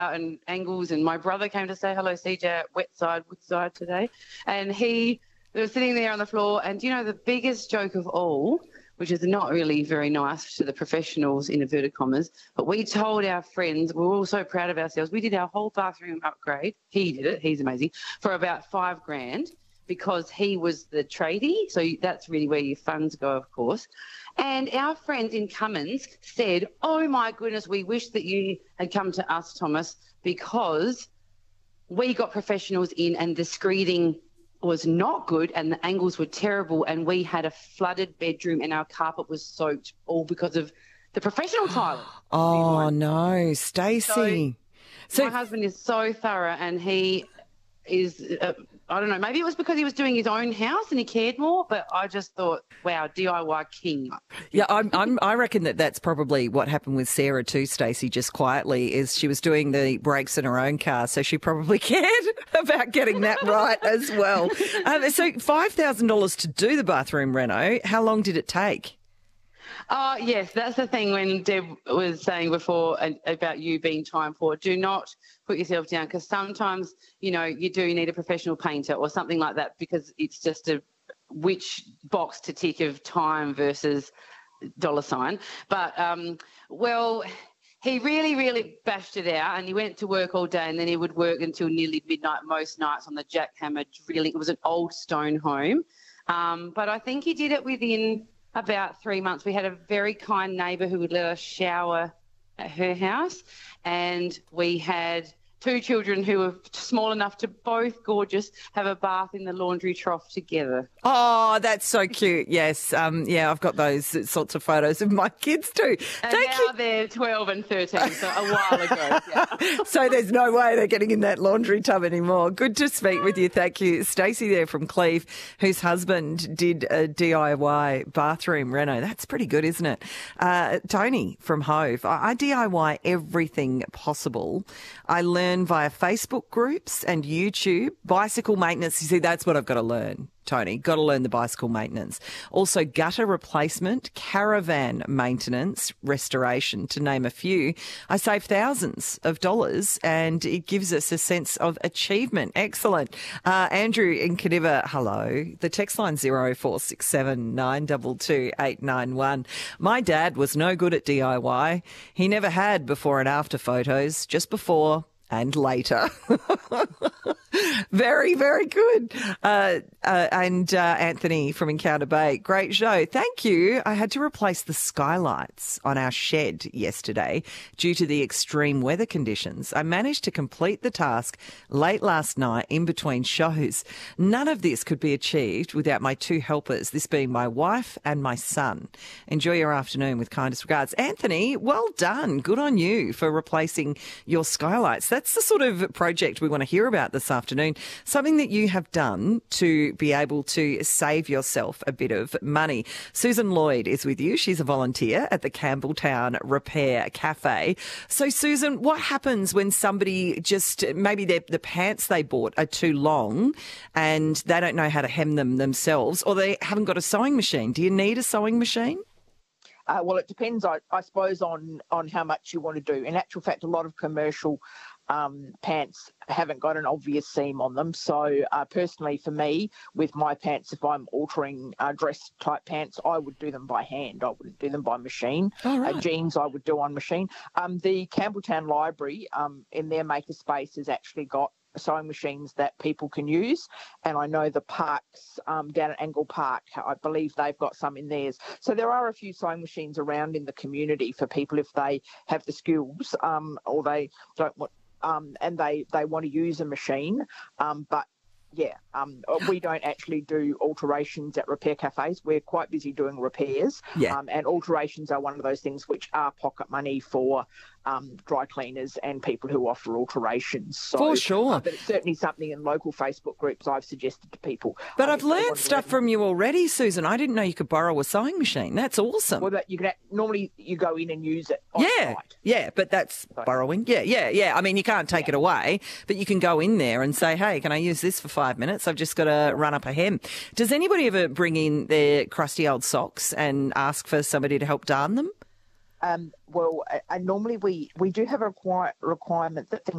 and angles, and my brother came to say hello, CJ, at Woodside today, and they were sitting there on the floor, and the biggest joke of all, which is not really very nice to the professionals, in inverted commas, but we told our friends, we were all so proud of ourselves, we did our whole bathroom upgrade, he did it, he's amazing, for about $5,000, because he was the tradie, so that's really where your funds go, of course. And our friends in Cummins said, oh, my goodness, we wish that you had come to us, Thomas, because we got professionals in and the screeding was not good and the angles were terrible, and we had a flooded bedroom and our carpet was soaked, all because of the professional tilers. Oh, no, Stacey. So my husband is so thorough, and he is I don't know, maybe it was because he was doing his own house and he cared more, but I just thought, wow, DIY king. Yeah, I reckon that's probably what happened with Sarah too, Stacey, just quietly, is she was doing the brakes in her own car, so she probably cared about getting that right as well. So $5,000 to do the bathroom reno, how long did it take? Oh, yes, that's the thing when Deb was saying before about you being time poor. Do not put yourself down, because sometimes, you do need a professional painter or something like that, because it's just which box to tick of time versus dollar sign. But, he really, really bashed it out, and he went to work all day, and then he would work until nearly midnight most nights on the jackhammer drilling. It was an old stone home. But I think he did it within about 3 months. We had a very kind neighbour who would let us shower at her house, and we had 2 children who were small enough to, both gorgeous, have a bath in the laundry trough together. Oh, that's so cute. Yes. I've got those sorts of photos of my kids too. And now they're 12 and 13, so a while ago. Yeah. So there's no way they're getting in that laundry tub anymore. Good to speak with you. Thank you. Stacey there from Cleve, whose husband did a DIY bathroom reno. That's pretty good, isn't it? Tony from Hove. I DIY everything possible. I learn via Facebook groups and YouTube. Bicycle maintenance, you see, that's what I've got to learn, Tony. Got to learn the bicycle maintenance. Also gutter replacement, caravan maintenance, restoration, to name a few. I save thousands of dollars and it gives us a sense of achievement. Excellent. Andrew in Kaniva, hello. The text line 0467 922 891. My dad was no good at DIY. He never had before and after photos, just before and later. Very, very good. And Anthony from Encounter Bay, great show. Thank you. I had to replace the skylights on our shed yesterday due to the extreme weather conditions. I managed to complete the task late last night in between shows. None of this could be achieved without my 2 helpers, this being my wife and my son. Enjoy your afternoon with kindest regards. Anthony, well done. Good on you for replacing your skylights. That's the sort of project we want to hear about this afternoon. Something that you have done to be able to save yourself a bit of money. Susan Lloyd is with you. She's a volunteer at the Campbelltown Repair Cafe. So, Susan, what happens when somebody just, maybe the pants they bought are too long and they don't know how to hem them themselves, or they haven't got a sewing machine? Do you need a sewing machine? Well, it depends, I suppose, on how much you want to do. In actual fact, a lot of commercial pants haven't got an obvious seam on them. So personally for me, with my pants, if I'm altering dress type pants, I would do them by hand. I wouldn't do them by machine. Oh, right. Jeans I would do on machine. The Campbelltown Library in their makerspace has actually got sewing machines that people can use, and I know the parks down at Angle Park, I believe they've got some in theirs. So there are a few sewing machines around in the community for people if they have the skills or they don't want and they want to use a machine, but yeah, we don't actually do alterations at repair cafes. We're quite busy doing repairs. Yeah. And alterations are one of those things which are pocket money for dry cleaners and people who offer alterations. So, for sure. But it's certainly something in local Facebook groups I've suggested to people. But I've learned stuff from you already, Susan. I didn't know you could borrow a sewing machine. That's awesome. Well, you can normally you go in and use it on site. Yeah, but that's borrowing. Yeah. I mean, you can't take it away, but you can go in there and say, hey, can I use this for 5 minutes? I've just got to run up a hem. Does anybody ever bring in their crusty old socks and ask for somebody to help darn them? Well, normally we do have a requirement that things